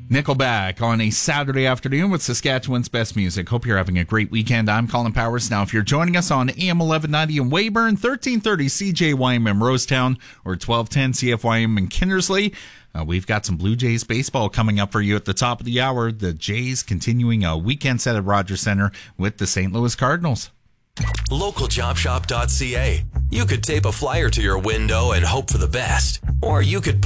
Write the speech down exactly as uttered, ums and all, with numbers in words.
Nickelback on a Saturday afternoon with Saskatchewan's best music. Hope you're having a great weekend. I'm Colin Powers. Now, if you're joining us on A M eleven ninety in Weyburn, thirteen thirty C J Y M in Rosetown, or twelve ten C F Y M in Kindersley, uh, we've got some Blue Jays baseball coming up for you at the top of the hour. The Jays continuing a weekend set at Rogers Center with the Saint Louis Cardinals. local job shop dot c a. You could tape a flyer to your window and hope for the best, or you could